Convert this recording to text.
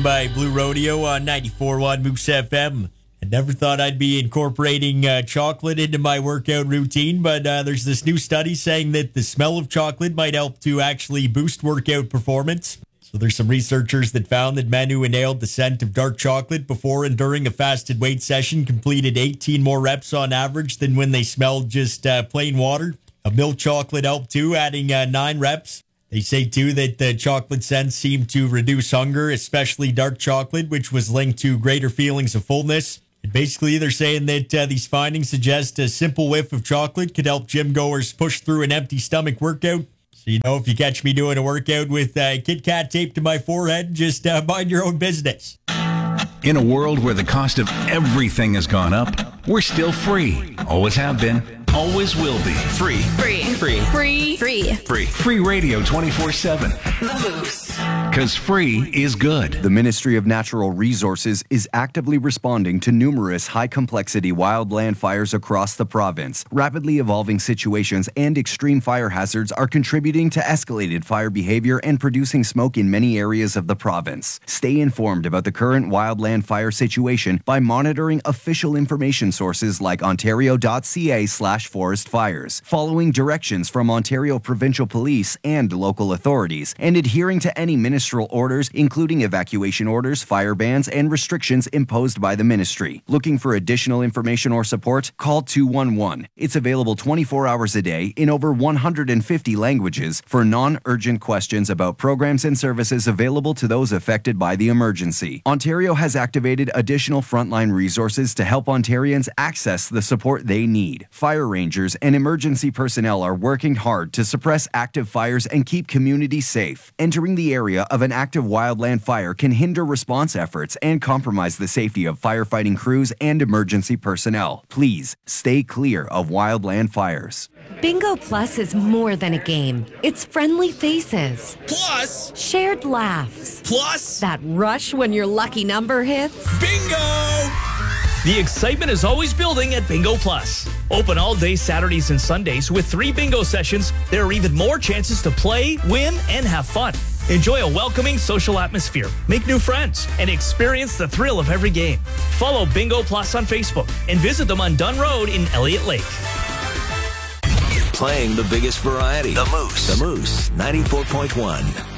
driven by Blue Rodeo on 94.1 Moose FM. I never thought I'd be incorporating chocolate into my workout routine, but there's this new study saying that the smell of chocolate might help to actually boost workout performance. So there's some researchers that found that men who inhaled the scent of dark chocolate before and during a fasted weight session completed 18 more reps on average than when they smelled just plain water. A milk chocolate helped too, adding 9 reps. They say, too, that the chocolate scents seem to reduce hunger, especially dark chocolate, which was linked to greater feelings of fullness. And basically, they're saying that these findings suggest a simple whiff of chocolate could help gym goers push through an empty stomach workout. So, if you catch me doing a workout with Kit Kat taped to my forehead, just mind your own business. In a world where the cost of everything has gone up, we're still free. Always have been. Always will be. Free. Free. Free. Free. Free. Free. Free radio 24/7. The Moose. Because free is good. The Ministry of Natural Resources is actively responding to numerous high-complexity wildland fires across the province. Rapidly evolving situations and extreme fire hazards are contributing to escalated fire behavior and producing smoke in many areas of the province. Stay informed about the current wildland fire situation by monitoring official information sources like ontario.ca/forest fires, following directions from Ontario Provincial Police and local authorities, and adhering to any ministerial orders, including evacuation orders, fire bans, and restrictions imposed by the ministry. Looking for additional information or support? Call 211. It's available 24 hours a day in over 150 languages for non-urgent questions about programs and services available to those affected by the emergency. Ontario has activated additional frontline resources to help Ontarians access the support they need. Fire rangers and emergency personnel are working hard to suppress active fires and keep communities safe. Entering the area of an active wildland fire can hinder response efforts and compromise the safety of firefighting crews and emergency personnel. Please stay clear of wildland fires. Bingo Plus is more than a game. It's friendly faces. Plus, shared laughs. Plus, that rush when your lucky number hits. Bingo! The excitement is always building at Bingo Plus. Open all day Saturdays and Sundays with 3 bingo sessions. There are even more chances to play, win, and have fun. Enjoy a welcoming social atmosphere, make new friends, and experience the thrill of every game. Follow Bingo Plus on Facebook and visit them on Dunn Road in Elliott Lake. Playing the biggest variety. The Moose. The Moose, 94.1.